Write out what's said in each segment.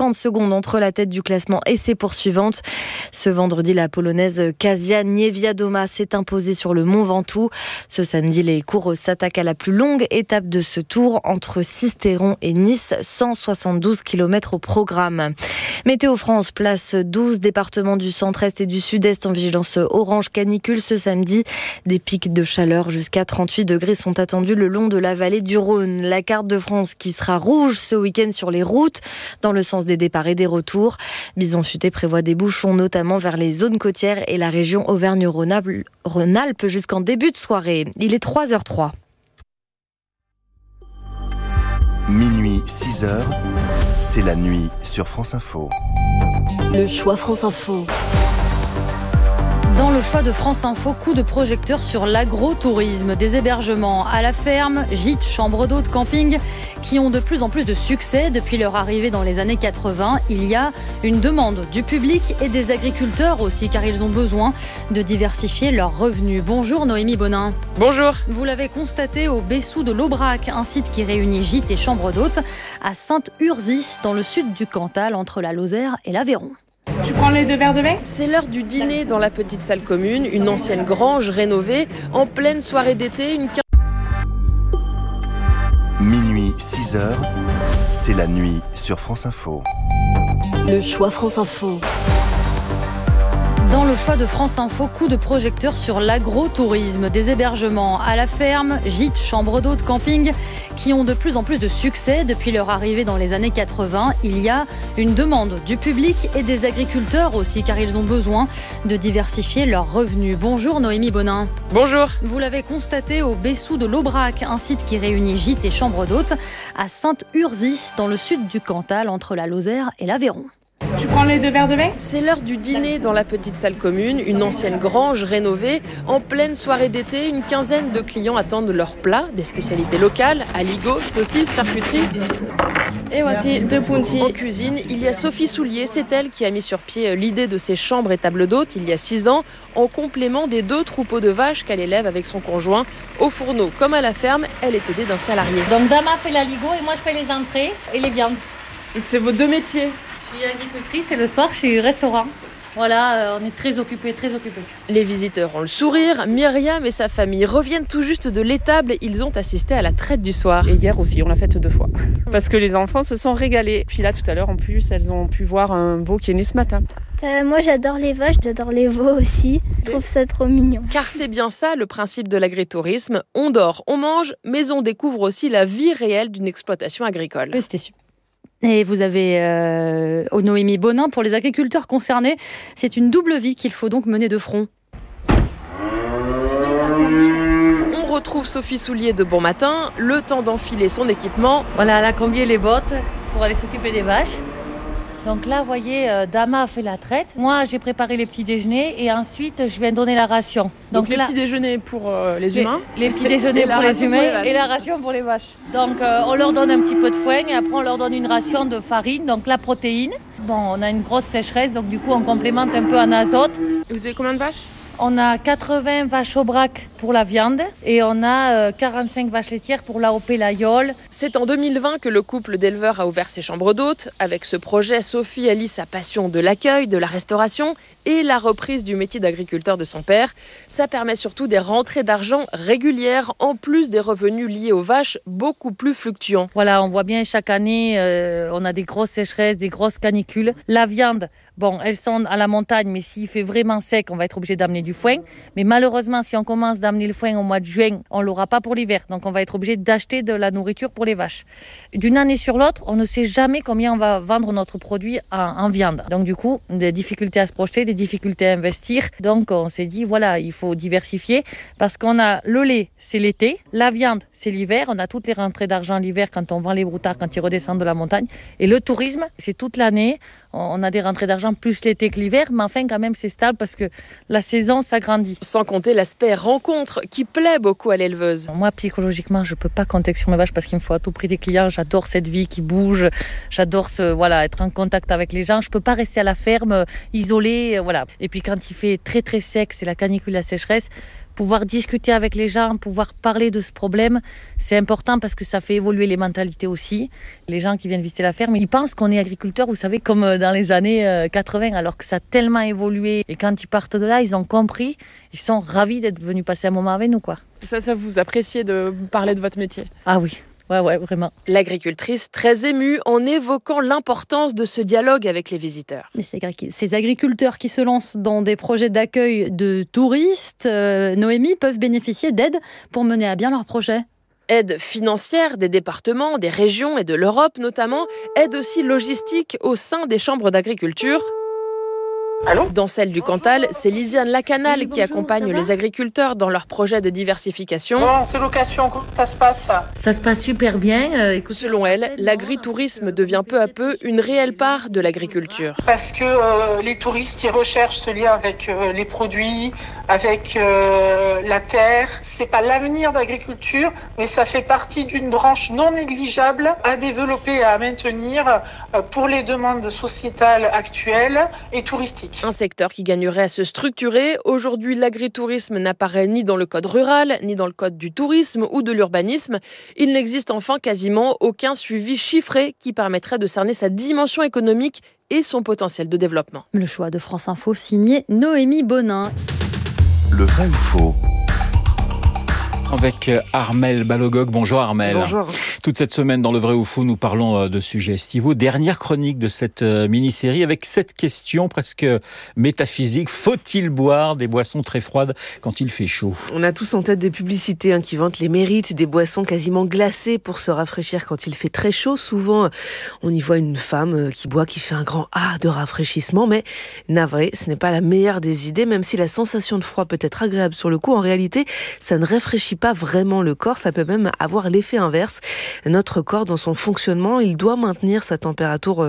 60 secondes entre la tête du classement et ses poursuivantes. Ce vendredi, la Polonaise Kasia Niewiadoma s'est imposée sur le Mont Ventoux. Ce samedi, les courses s'attaquent à la plus longue étape de ce tour entre Sisteron et Nice, 172 km au programme. Météo France place 12 départements du centre-est et du sud-est en vigilance orange canicule ce samedi. Des pics de chaleur jusqu'à 38 degrés sont attendus le long de la vallée du Rhône. La carte de France qui sera rouge ce week-end sur les routes dans le sens des départs et des retours. Bison Futé prévoit des bouchons notamment vers les zones côtières et la région Auvergne-Rhône-Alpes jusqu'en début de soirée. Il est 3h03. Minuit 6h, c'est la nuit sur France Info. Le choix France Info. Dans le choix de France Info, coup de projecteur sur l'agro-tourisme, des hébergements à la ferme, gîtes, chambres d'hôtes, camping, qui ont de plus en plus de succès depuis leur arrivée dans les années 80. Il y a une demande du public et des agriculteurs aussi, car ils ont besoin de diversifier leurs revenus. Bonjour Noémie Bonin. Bonjour. Vous l'avez constaté au Bessou de l'Aubrac, un site qui réunit gîtes et chambres d'hôtes, à Sainte-Urzis, dans le sud du Cantal, entre la Lozère et l'Aveyron. Tu prends les 2 verres de vin ? C'est l'heure du dîner dans la petite salle commune, une ancienne grange rénovée, en pleine soirée d'été, Minuit 6h, c'est la nuit sur France Info. Le choix France Info. Dans le choix de France Info, coup de projecteur sur l'agro-tourisme, des hébergements à la ferme, gîtes, chambres d'hôtes, camping, qui ont de plus en plus de succès depuis leur arrivée dans les années 80. Il y a une demande du public et des agriculteurs aussi, car ils ont besoin de diversifier leurs revenus. Bonjour Noémie Bonin. Bonjour. Vous l'avez constaté au Bessou de l'Aubrac, un site qui réunit gîtes et chambres d'hôtes, à Sainte-Urzis, dans le sud du Cantal, entre la Lozère et l'Aveyron. Tu prends les 2 verres de vin ? C'est l'heure du dîner dans la petite salle commune, une ancienne grange rénovée, en pleine soirée d'été, une quinzaine de clients attendent leurs plats, des spécialités locales, aligots, saucisses, charcuterie. Et voici 2 puntis. En cuisine, il y a Sophie Soulier, c'est elle qui a mis sur pied l'idée de ces chambres et tables d'hôtes il y a 6 ans, en complément des 2 troupeaux de vaches qu'elle élève avec son conjoint. Au fourneau comme à la ferme, elle est aidée d'un salarié. Donc Dama fait l'aligot et moi je fais les entrées et les viandes. Donc c'est vos 2 métiers. Je suis agricultrice et le soir je suis restaurant. Voilà, on est très occupés, très occupés. Les visiteurs ont le sourire. Myriam et sa famille reviennent tout juste de l'étable. Ils ont assisté à la traite du soir. Et hier aussi, on l'a faite 2 fois. Parce que les enfants se sont régalés. Puis là, tout à l'heure, en plus, elles ont pu voir un veau qui est né ce matin. Moi, j'adore les vaches, j'adore les veaux aussi. Je trouve ça trop mignon. Car c'est bien ça, le principe de l'agritourisme. On dort, on mange, mais on découvre aussi la vie réelle d'une exploitation agricole. Oui, c'était super. Et vous avez Noémie Bonin, pour les agriculteurs concernés, c'est une double vie qu'il faut donc mener de front. On retrouve Sophie Soulier de bon matin, le temps d'enfiler son équipement. Voilà, elle a combié les bottes pour aller s'occuper des vaches. Donc là, vous voyez, Dama a fait la traite. Moi, j'ai préparé les petits déjeuners et ensuite, je viens donner la ration. Donc les là, petits déjeuners pour les humains. Les petits déjeuners pour les humains et la ration pour les vaches. Donc on leur donne un petit peu de foin et après on leur donne une ration de farine, donc la protéine. Bon, on a une grosse sécheresse, donc du coup on complémente un peu en azote. Et vous avez combien de vaches ? On a 80 vaches Aubrac pour la viande et on a 45 vaches laitières pour l'AOP Layol. C'est en 2020 que le couple d'éleveurs a ouvert ses chambres d'hôtes. Avec ce projet, Sophie allie sa passion de l'accueil, de la restauration et la reprise du métier d'agriculteur de son père. Ça permet surtout des rentrées d'argent régulières, en plus des revenus liés aux vaches beaucoup plus fluctuants. Voilà, on voit bien chaque année, on a des grosses sécheresses, des grosses canicules. La viande, bon, elles sont à la montagne, mais s'il fait vraiment sec, on va être obligé d'amener du foin. Mais malheureusement, si on commence d'amener le foin au mois de juin, on ne l'aura pas pour l'hiver. Donc on va être obligé d'acheter de la nourriture pour les vaches. D'une année sur l'autre, on ne sait jamais combien on va vendre notre produit en viande. Donc du coup, des difficultés à se projeter, des difficultés à investir. Donc on s'est dit, voilà, il faut diversifier parce qu'on a le lait, c'est l'été, la viande, c'est l'hiver. On a toutes les rentrées d'argent l'hiver quand on vend les broutards, quand ils redescendent de la montagne. Et le tourisme, c'est toute l'année. On a des rentrées d'argent plus l'été que l'hiver, mais enfin quand même c'est stable parce que la saison s'agrandit. Sans compter l'aspect rencontre qui plaît beaucoup à l'éleveuse. Moi psychologiquement je peux pas compter sur mes vaches parce qu'il me faut à tout prix des clients. J'adore cette vie qui bouge, j'adore être en contact avec les gens. Je peux pas rester à la ferme isolée, voilà. Et puis quand il fait très très sec, c'est la canicule, la sécheresse. Pouvoir discuter avec les gens, pouvoir parler de ce problème, c'est important parce que ça fait évoluer les mentalités aussi. Les gens qui viennent visiter la ferme, ils pensent qu'on est agriculteur, vous savez, comme dans les années 80, alors que ça a tellement évolué. Et quand ils partent de là, ils ont compris, ils sont ravis d'être venus passer un moment avec nous, quoi. Ça vous appréciez de parler de votre métier? Ah oui. Ouais, vraiment. L'agricultrice très émue en évoquant l'importance de ce dialogue avec les visiteurs. Mais ces agriculteurs qui se lancent dans des projets d'accueil de touristes, Noémie, peuvent bénéficier d'aide pour mener à bien leurs projets. Aide financière des départements, des régions et de l'Europe notamment. Aide aussi logistique au sein des chambres d'agriculture. Allô ? Dans celle du Cantal, c'est Lisiane Lacanal qui accompagne les agriculteurs dans leurs projets de diversification. Bon, c'est location, comment ça se passe ça ? Ça se passe super bien. Selon elle, l'agritourisme devient peu à peu une réelle part de l'agriculture. Parce que les touristes, ils recherchent ce lien avec les produits, avec la terre. C'est pas l'avenir de l'agriculture, mais ça fait partie d'une branche non négligeable à développer et à maintenir pour les demandes sociétales actuelles et touristiques. Un secteur qui gagnerait à se structurer. Aujourd'hui, l'agritourisme n'apparaît ni dans le code rural, ni dans le code du tourisme ou de l'urbanisme. Il n'existe enfin quasiment aucun suivi chiffré qui permettrait de cerner sa dimension économique et son potentiel de développement. Le choix de France Info signé Noémie Bonin. Le vrai ou faux ? Avec Armelle Balogog. Bonjour Armelle. Bonjour. Toute cette semaine dans Le Vrai ou Faux, nous parlons de sujets estivaux. Dernière chronique de cette mini-série avec cette question presque métaphysique. Faut-il boire des boissons très froides quand il fait chaud ? On a tous en tête des publicités qui vantent les mérites des boissons quasiment glacées pour se rafraîchir quand il fait très chaud. Souvent, on y voit une femme qui boit, qui fait un grand « ah » de rafraîchissement. Mais navré, ce n'est pas la meilleure des idées. Même si la sensation de froid peut être agréable sur le coup, en réalité, ça ne rafraîchit pas vraiment le corps, ça peut même avoir l'effet inverse. Notre corps, dans son fonctionnement, il doit maintenir sa température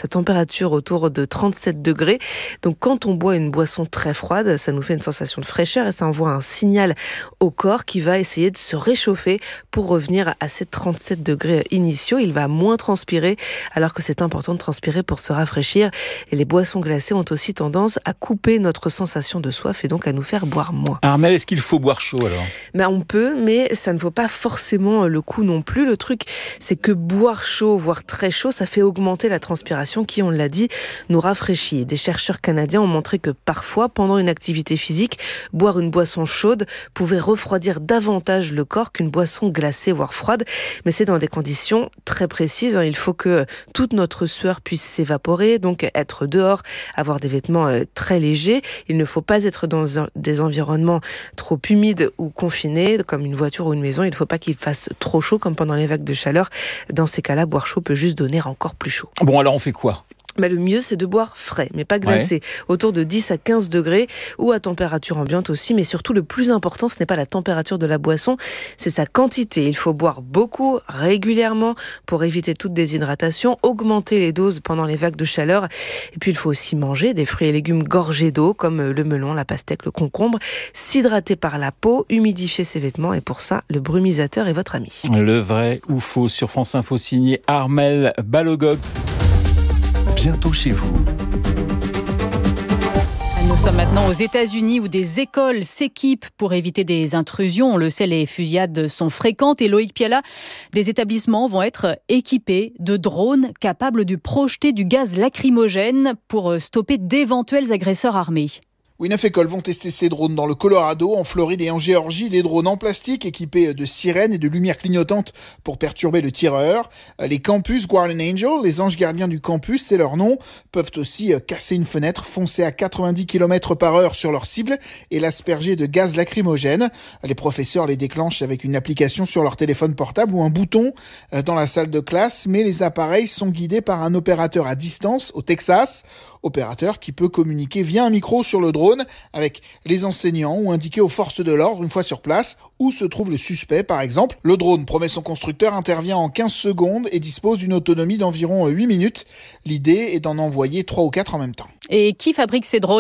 autour de 37 degrés. Donc quand on boit une boisson très froide, ça nous fait une sensation de fraîcheur et ça envoie un signal au corps qui va essayer de se réchauffer pour revenir à ces 37 degrés initiaux. Il va moins transpirer alors que c'est important de transpirer pour se rafraîchir. Et les boissons glacées ont aussi tendance à couper notre sensation de soif et donc à nous faire boire moins. Armelle, est-ce qu'il faut boire chaud alors ? On peut, mais ça ne vaut pas forcément le coup non plus. Le truc, c'est que boire chaud, voire très chaud, ça fait augmenter la transpiration qui, on l'a dit, nous rafraîchit. Des chercheurs canadiens ont montré que parfois, pendant une activité physique, boire une boisson chaude pouvait refroidir davantage le corps qu'une boisson glacée, voire froide. Mais c'est dans des conditions très précises. Il faut que toute notre sueur puisse s'évaporer, donc être dehors, avoir des vêtements très légers. Il ne faut pas être dans des environnements trop humides ou confinés, comme une voiture ou une maison. Il ne faut pas qu'il fasse trop chaud comme pendant les vagues de chaleur. Dans ces cas-là, boire chaud peut juste donner encore plus chaud. Bon, alors on fait quoi ? Le mieux, c'est de boire frais, mais pas glacé, autour de 10 à 15 degrés ou à température ambiante aussi. Mais surtout, le plus important, ce n'est pas la température de la boisson, c'est sa quantité. Il faut boire beaucoup, régulièrement, pour éviter toute déshydratation, augmenter les doses pendant les vagues de chaleur. Et puis, il faut aussi manger des fruits et légumes gorgés d'eau, comme le melon, la pastèque, le concombre, s'hydrater par la peau, humidifier ses vêtements. Et pour ça, le brumisateur est votre ami. Le vrai ou faux sur France Info signé Armelle Balogog. Bientôt chez vous. Nous sommes maintenant aux États-Unis où des écoles s'équipent pour éviter des intrusions. On le sait, les fusillades sont fréquentes et Loïc Piala, des établissements vont être équipés de drones capables de projeter du gaz lacrymogène pour stopper d'éventuels agresseurs armés. Oui, 9 écoles vont tester ces drones dans le Colorado, en Floride et en Géorgie. Des drones en plastique équipés de sirènes et de lumières clignotantes pour perturber le tireur. Les campus Guardian Angel, les anges gardiens du campus, c'est leur nom, peuvent aussi casser une fenêtre, foncer à 90 km/h sur leur cible et l'asperger de gaz lacrymogène. Les professeurs les déclenchent avec une application sur leur téléphone portable ou un bouton dans la salle de classe, mais les appareils sont guidés par un opérateur à distance au Texas. Opérateur qui peut communiquer via un micro sur le drone avec les enseignants ou indiquer aux forces de l'ordre une fois sur place où se trouve le suspect par exemple. Le drone, promet son constructeur, intervient en 15 secondes et dispose d'une autonomie d'environ 8 minutes. L'idée est d'en envoyer 3 ou 4 en même temps. Et qui fabrique ces drones ?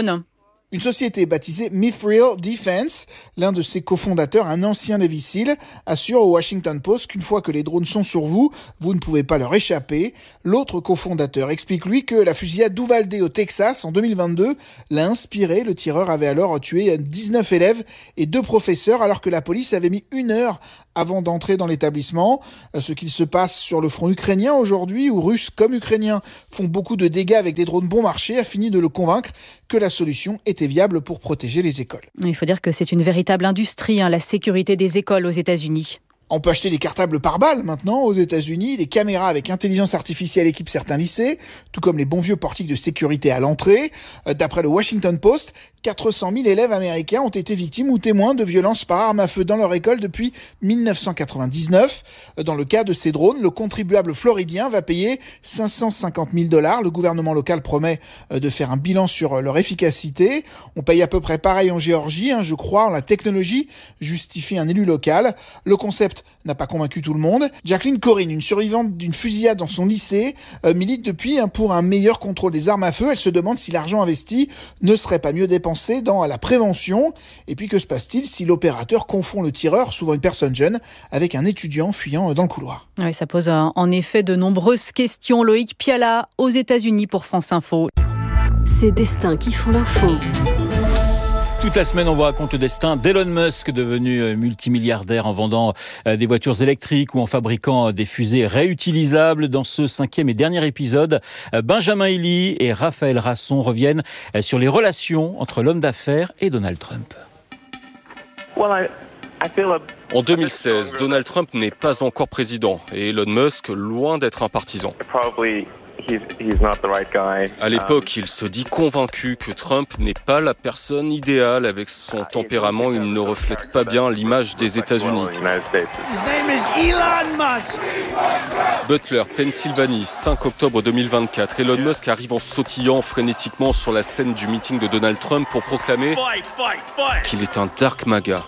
Une société baptisée Mithril Defense, l'un de ses cofondateurs, un ancien Navy SEAL, assure au Washington Post qu'une fois que les drones sont sur vous, vous ne pouvez pas leur échapper. L'autre cofondateur explique lui que la fusillade d'Uvalde au Texas en 2022 l'a inspiré. Le tireur avait alors tué 19 élèves et 2 professeurs alors que la police avait mis 1 heure avant d'entrer dans l'établissement. Ce qu'il se passe sur le front ukrainien aujourd'hui, où Russes comme Ukrainiens font beaucoup de dégâts avec des drones bon marché, a fini de le convaincre que la solution était viable pour protéger les écoles. Il faut dire que c'est une véritable industrie, la sécurité des écoles aux États-Unis. On peut acheter des cartables par balle maintenant aux États-Unis, des caméras avec intelligence artificielle équipent certains lycées, tout comme les bons vieux portiques de sécurité à l'entrée. D'après le Washington Post, 400 000 élèves américains ont été victimes ou témoins de violences par arme à feu dans leur école depuis 1999. Dans le cas de ces drones, le contribuable floridien va payer $550 000. Le gouvernement local promet de faire un bilan sur leur efficacité. On paye à peu près pareil en Géorgie, je crois, la technologie, justifie un élu local. Le concept n'a pas convaincu tout le monde. Jacqueline Corinne, une survivante d'une fusillade dans son lycée, milite depuis pour un meilleur contrôle des armes à feu. Elle se demande si l'argent investi ne serait pas mieux dépensé dans la prévention. Et puis que se passe-t-il si l'opérateur confond le tireur, souvent une personne jeune, avec un étudiant fuyant dans le couloir? Oui, ça pose en effet de nombreuses questions. Loïc Piala aux États-Unis pour France Info. Ces destins qui font l'info. Toute la semaine, on vous raconte le destin d'Elon Musk, devenu multimilliardaire en vendant des voitures électriques ou en fabriquant des fusées réutilisables. Dans ce 5e et dernier épisode, Benjamin Elie et Raphaël Rasson reviennent sur les relations entre l'homme d'affaires et Donald Trump. En 2016, Donald Trump n'est pas encore président et Elon Musk loin d'être un partisan. À l'époque, il se dit convaincu que Trump n'est pas la personne idéale. Avec son tempérament, il ne reflète pas bien l'image des États-Unis. Butler, Pennsylvanie, 5 octobre 2024. Elon Musk arrive en sautillant frénétiquement sur la scène du meeting de Donald Trump pour proclamer qu'il est un dark MAGA.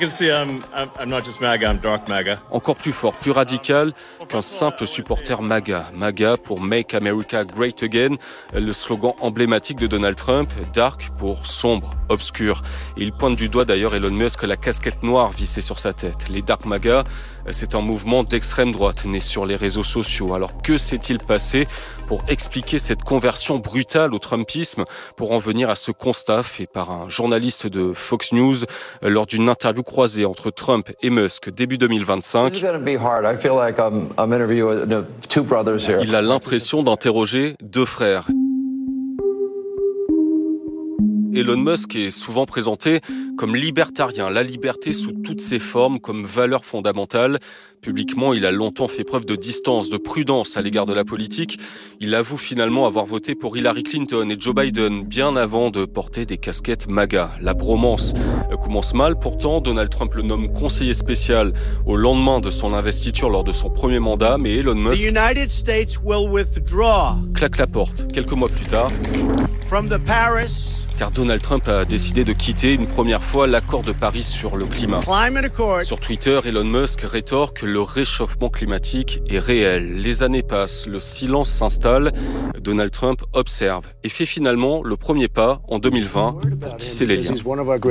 Encore plus fort, plus radical qu'un simple supporter MAGA. MAGA pour Make America Great Again, le slogan emblématique de Donald Trump, dark pour sombre, obscur. Et il pointe du doigt d'ailleurs Elon Musk la casquette noire vissée sur sa tête. Les dark MAGA, c'est un mouvement d'extrême droite né sur les réseaux sociaux. Alors que s'est-il passé pour expliquer cette conversion brutale au Trumpisme, pour en venir à ce constat fait par un journaliste de Fox News lors d'une interview croisée entre Trump et Musk début 2025. Il a l'impression d'interroger 2 frères. Elon Musk est souvent présenté comme libertarien, la liberté sous toutes ses formes comme valeur fondamentale. Publiquement, il a longtemps fait preuve de distance, de prudence à l'égard de la politique. Il avoue finalement avoir voté pour Hillary Clinton et Joe Biden bien avant de porter des casquettes MAGA. La bromance commence mal, pourtant Donald Trump le nomme conseiller spécial au lendemain de son investiture lors de son premier mandat, mais Elon Musk claque la porte quelques mois plus tard. Car Donald Trump a décidé de quitter une première fois l'accord de Paris sur le climat. Sur Twitter, Elon Musk rétorque que le réchauffement climatique est réel. Les années passent, le silence s'installe. Donald Trump observe et fait finalement le premier pas en 2020 pour tisser les liens.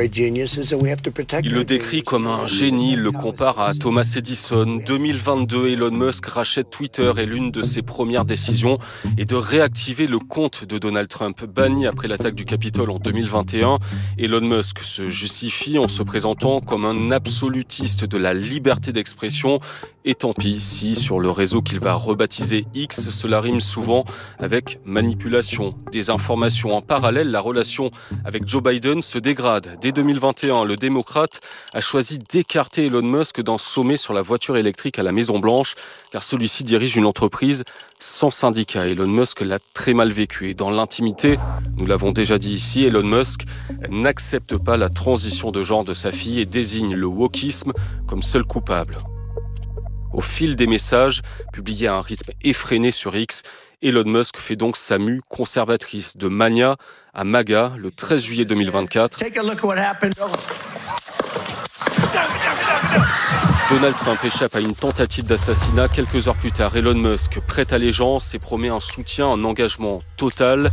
Il le décrit comme un génie, le compare à Thomas Edison. 2022, Elon Musk rachète Twitter et l'une de ses premières décisions est de réactiver le compte de Donald Trump, banni après l'attaque du Capitole en 2021. Elon Musk se justifie en se présentant comme un absolutiste de la liberté d'expression. Et tant pis si, sur le réseau qu'il va rebaptiser X, cela rime souvent avec manipulation, désinformation. En parallèle, la relation avec Joe Biden se dégrade. Dès 2021, le démocrate a choisi d'écarter Elon Musk d'un sommet sur la voiture électrique à la Maison-Blanche, car celui-ci dirige une entreprise sans syndicat. Elon Musk l'a très mal vécu. Et dans l'intimité, nous l'avons déjà dit ici, Elon Musk n'accepte pas la transition de genre de sa fille et désigne le wokisme comme seul coupable. Au fil des messages, publiés à un rythme effréné sur X, Elon Musk fait donc sa mue conservatrice de mania à MAGA le 13 juillet 2024. Donald Trump échappe à une tentative d'assassinat quelques heures plus tard. Elon Musk prête allégeance et promet un soutien, un engagement total.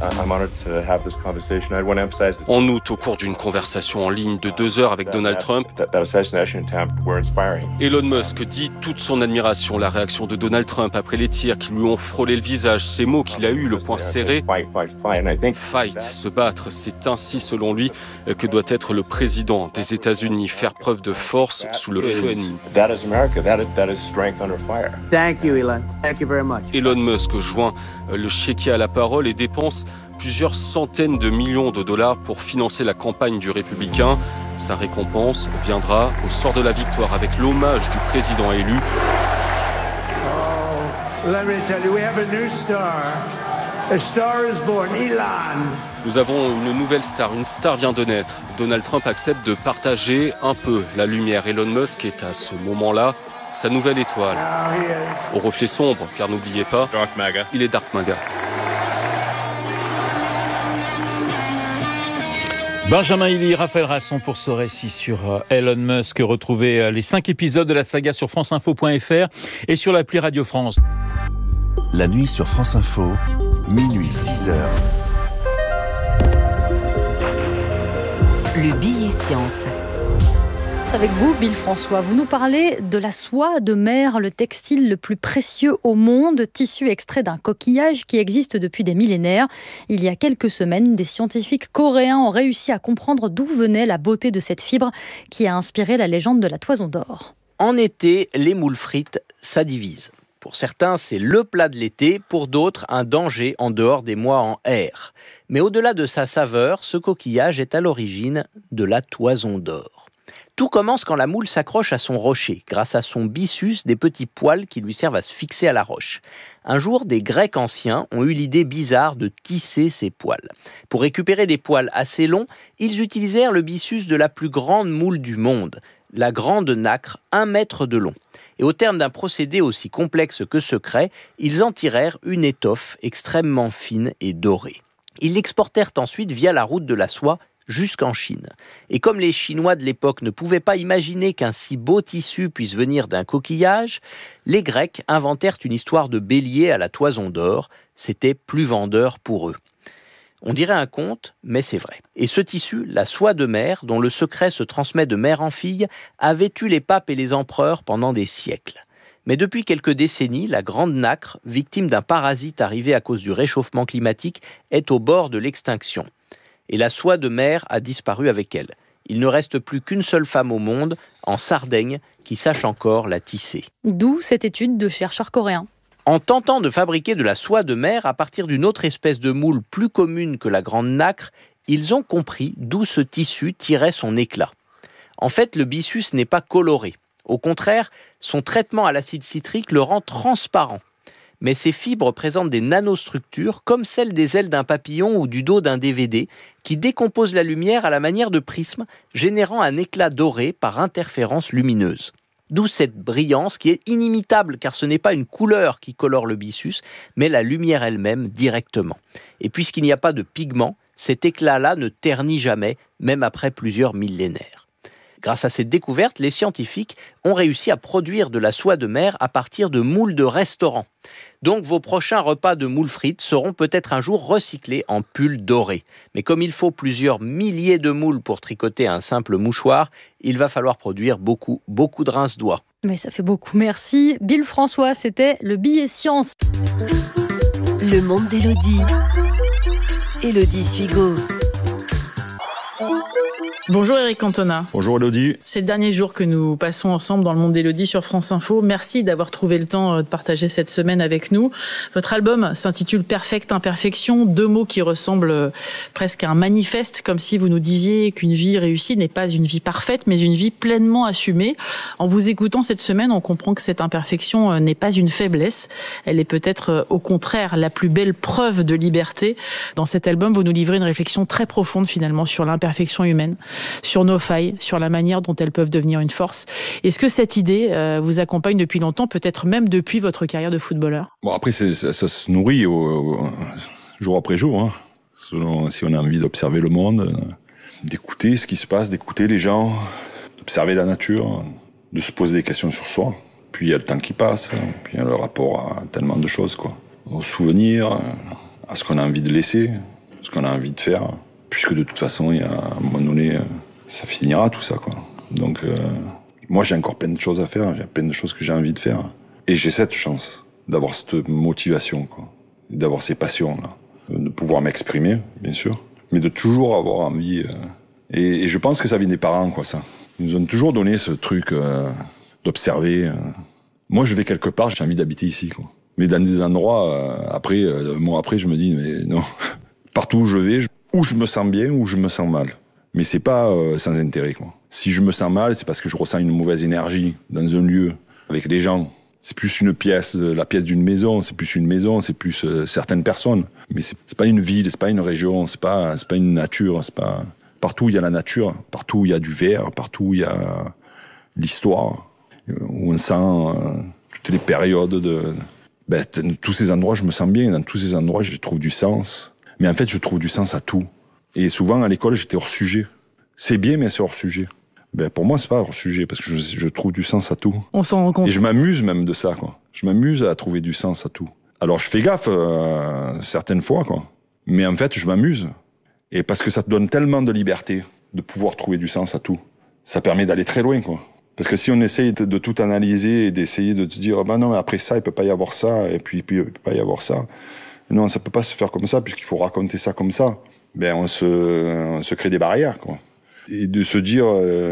En août, au cours d'une conversation en ligne de 2 heures avec Donald Trump, Elon Musk dit toute son admiration. La réaction de Donald Trump après les tirs qui lui ont frôlé le visage, ces mots qu'il a eu, le poing serré. Fight, se battre, c'est ainsi selon lui que doit être le président des États-Unis, faire preuve de force sous le feu ennemi. Thank you, Elon. Thank you very much. Elon Musk joint le chéquier à la parole et dépense plusieurs centaines de millions de dollars pour financer la campagne du républicain. Sa récompense viendra au soir de la victoire avec l'hommage du président élu. Oh, let me tell you, we have a new star. A star is born, Elon. Nous avons une nouvelle star, une star vient de naître. Donald Trump accepte de partager un peu la lumière. Elon Musk est à ce moment-là sa nouvelle étoile. Au reflet sombre, car n'oubliez pas, il est Dark Maga. Benjamin Hilly, Raphaël Rasson pour ce récit sur Elon Musk. Retrouvez les 5 épisodes de la saga sur franceinfo.fr et sur l'appli Radio France. La nuit sur France Info, minuit 6h. Le billet science. Avec vous, Bill François, vous nous parlez de la soie de mer, le textile le plus précieux au monde, tissu extrait d'un coquillage qui existe depuis des millénaires. Il y a quelques semaines, des scientifiques coréens ont réussi à comprendre d'où venait la beauté de cette fibre qui a inspiré la légende de la toison d'or. En été, les moules frites, ça divise. Pour certains, c'est le plat de l'été, pour d'autres, un danger en dehors des mois en R. Mais au-delà de sa saveur, ce coquillage est à l'origine de la toison d'or. Tout commence quand la moule s'accroche à son rocher, grâce à son byssus, des petits poils qui lui servent à se fixer à la roche. Un jour, des Grecs anciens ont eu l'idée bizarre de tisser ces poils. Pour récupérer des poils assez longs, ils utilisèrent le byssus de la plus grande moule du monde, la grande nacre, 1 mètre de long. Et au terme d'un procédé aussi complexe que secret, ils en tirèrent une étoffe extrêmement fine et dorée. Ils l'exportèrent ensuite via la route de la soie jusqu'en Chine. Et comme les Chinois de l'époque ne pouvaient pas imaginer qu'un si beau tissu puisse venir d'un coquillage, les Grecs inventèrent une histoire de bélier à la toison d'or. C'était plus vendeur pour eux. On dirait un conte, mais c'est vrai. Et ce tissu, la soie de mer, dont le secret se transmet de mère en fille, a vêtu les papes et les empereurs pendant des siècles. Mais depuis quelques décennies, la grande nacre, victime d'un parasite arrivé à cause du réchauffement climatique, est au bord de l'extinction. Et la soie de mer a disparu avec elle. Il ne reste plus qu'une seule femme au monde, en Sardaigne, qui sache encore la tisser. D'où cette étude de chercheurs coréens. En tentant de fabriquer de la soie de mer à partir d'une autre espèce de moule plus commune que la grande nacre, ils ont compris d'où ce tissu tirait son éclat. En fait, le byssus n'est pas coloré. Au contraire, son traitement à l'acide citrique le rend transparent. Mais ces fibres présentent des nanostructures comme celles des ailes d'un papillon ou du dos d'un DVD qui décomposent la lumière à la manière de prismes, générant un éclat doré par interférence lumineuse. D'où cette brillance qui est inimitable car ce n'est pas une couleur qui colore le byssus, mais la lumière elle-même directement. Et puisqu'il n'y a pas de pigment, cet éclat-là ne ternit jamais, même après plusieurs millénaires. Grâce à cette découverte, les scientifiques ont réussi à produire de la soie de mer à partir de moules de restaurants. Donc vos prochains repas de moules frites seront peut-être un jour recyclés en pulls dorés. Mais comme il faut plusieurs milliers de moules pour tricoter un simple mouchoir, il va falloir produire beaucoup de rince-doigts. Mais ça fait beaucoup, merci. Bill François, c'était le billet science. Le monde d'Élodie. Élodie Suigo. Bonjour Eric Cantona. Bonjour Élodie. C'est le dernier jour que nous passons ensemble dans le monde d'Élodie sur France Info. Merci d'avoir trouvé le temps de partager cette semaine avec nous. Votre album s'intitule Perfecte Imperfection, 2 mots qui ressemblent presque à un manifeste, comme si vous nous disiez qu'une vie réussie n'est pas une vie parfaite, mais une vie pleinement assumée. En vous écoutant cette semaine, on comprend que cette imperfection n'est pas une faiblesse. Elle est peut-être au contraire la plus belle preuve de liberté. Dans cet album, vous nous livrez une réflexion très profonde finalement sur l'imperfection humaine, sur nos failles, sur la manière dont elles peuvent devenir une force. Est-ce que cette idée vous accompagne depuis longtemps, peut-être même depuis votre carrière de footballeur ? Bon, après, ça se nourrit jour après jour, hein. Selon si on a envie d'observer le monde, d'écouter ce qui se passe, d'écouter les gens, d'observer la nature. de se poser des questions sur soi. Puis il y a le temps qui passe, puis il y a le rapport à tellement de choses, quoi. Aux souvenirs, à ce qu'on a envie de laisser, ce qu'on a envie de faire. Puisque de toute façon, il y a un moment donné, ça finira tout ça, quoi. Donc, moi j'ai encore plein de choses à faire, j'ai plein de choses que j'ai envie de faire. Et j'ai cette chance d'avoir cette motivation, quoi. D'avoir ces passions-là. De pouvoir m'exprimer, bien sûr, mais de toujours avoir envie. Et je pense que ça vient des parents, quoi, ça. Ils nous ont toujours donné ce truc d'observer. Moi, je vais quelque part, j'ai envie d'habiter ici, quoi. Mais dans des endroits, après, je me dis, mais non. Partout où je vais, où je me sens bien, ou je me sens mal. Mais c'est pas sans intérêt, quoi. Si je me sens mal, c'est parce que je ressens une mauvaise énergie dans un lieu, avec des gens. C'est plus une pièce, la pièce d'une maison, c'est plus une maison, c'est plus certaines personnes. Mais c'est pas une ville, c'est pas une région, c'est pas une nature, c'est pas... Partout où il y a la nature, partout où il y a du vert, partout où il y a l'histoire, où on sent toutes les périodes dans tous ces endroits, je me sens bien, dans tous ces endroits, je trouve du sens. Mais en fait, je trouve du sens à tout. Et souvent, à l'école, j'étais hors sujet. C'est bien, mais c'est hors sujet. Pour moi, c'est pas hors sujet, parce que je trouve du sens à tout. On s'en rend compte. Et je m'amuse même de ça, quoi. Je m'amuse à trouver du sens à tout. Alors, je fais gaffe certaines fois, quoi. Mais en fait, je m'amuse. Et parce que ça te donne tellement de liberté de pouvoir trouver du sens à tout. Ça permet d'aller très loin, quoi. Parce que si on essaye de tout analyser et d'essayer de te dire, non, mais après ça, il peut pas y avoir ça, et puis il peut pas y avoir ça. Non, ça peut pas se faire comme ça, puisqu'il faut raconter ça comme ça. On se crée des barrières, quoi. Et de se dire,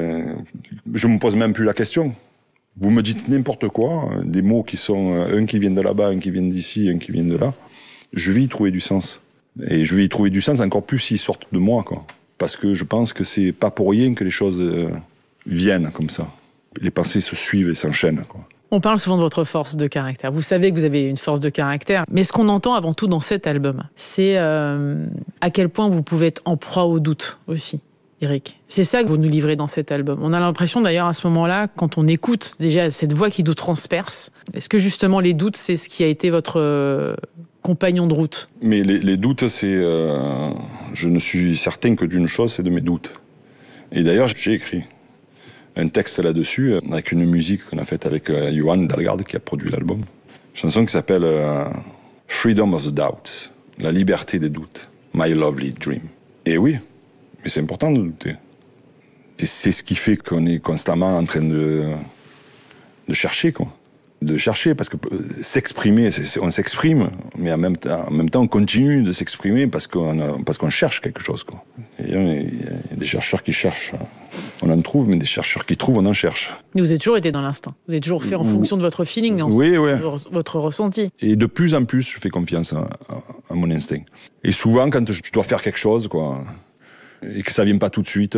je me pose même plus la question. Vous me dites n'importe quoi, des mots qui sont un qui vient de là-bas, un qui vient d'ici, un qui vient de là. Je vais y trouver du sens. Et je vais y trouver du sens encore plus s'ils sortent de moi, quoi. Parce que je pense que c'est pas pour rien que les choses viennent comme ça. Les pensées se suivent et s'enchaînent, quoi. On parle souvent de votre force de caractère. Vous savez que vous avez une force de caractère. Mais ce qu'on entend avant tout dans cet album, c'est à quel point vous pouvez être en proie au doute aussi, Eric. C'est ça que vous nous livrez dans cet album. On a l'impression d'ailleurs à ce moment-là, quand on écoute déjà cette voix qui nous transperce, est-ce que justement les doutes, c'est ce qui a été votre compagnon de route? Mais les doutes, c'est... je ne suis certain que d'une chose, c'est de mes doutes. Et d'ailleurs, j'ai écrit un texte là-dessus, avec une musique qu'on a faite avec Johan Dalgarde, qui a produit l'album. Une chanson qui s'appelle Freedom of the Doubt, la liberté des doutes, My Lovely Dream. Et oui, mais c'est important de douter. C'est ce qui fait qu'on est constamment en train de chercher, quoi. De chercher, parce que s'exprimer, on s'exprime, mais en même temps, on continue de s'exprimer parce qu'on cherche quelque chose, quoi. Et il y a des chercheurs qui cherchent, on en trouve, mais des chercheurs qui trouvent, on en cherche. Mais vous avez toujours été dans l'instinct. Vous avez toujours fait en fonction de votre feeling, oui. Votre ressenti. Et de plus en plus, je fais confiance à mon instinct. Et souvent, quand je dois faire quelque chose, quoi, et que ça vient pas tout de suite,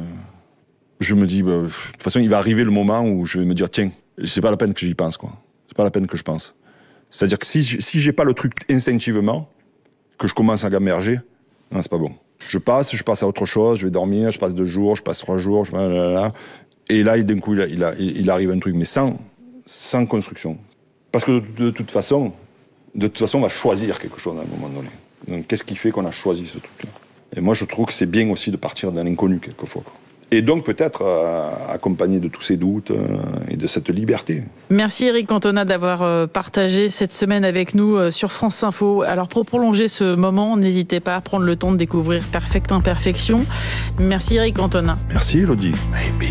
je me dis, de toute façon, il va arriver le moment où je vais me dire, tiens, c'est pas la peine que j'y pense, quoi. C'est pas la peine que je pense. C'est-à-dire que si j'ai pas le truc instinctivement, que je commence à gamberger, non, c'est pas bon. Je passe à autre chose, je vais dormir, je passe 2 jours, je passe 3 jours, et là, d'un coup, il arrive un truc, mais sans construction. Parce que de toute façon, on va choisir quelque chose à un moment donné. Donc, qu'est-ce qui fait qu'on a choisi ce truc-là? Et moi, je trouve que c'est bien aussi de partir d'un inconnu, quelquefois, quoi. Et donc peut-être accompagné de tous ces doutes et de cette liberté. Merci Eric Cantona d'avoir partagé cette semaine avec nous sur France Info. Alors pour prolonger ce moment, n'hésitez pas à prendre le temps de découvrir Perfecte Imperfection. Merci Eric Cantona. Merci Elodie.